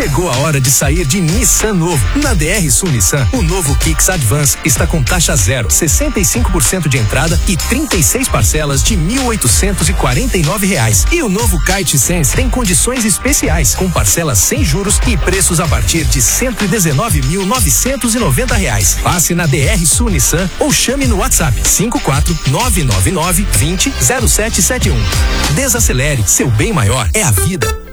Chegou a hora de sair de Nissan novo. Na DR Sul Nissan, o novo Kicks Advance está com taxa zero, 65% de entrada e 36 parcelas de R$1.849. E o novo Kite Sense tem condições especiais, com parcelas sem juros e preços a partir de R$119.990. Passe na DR Sul Nissan ou chame no WhatsApp 54999 200771. Desacelere, seu bem maior é a vida.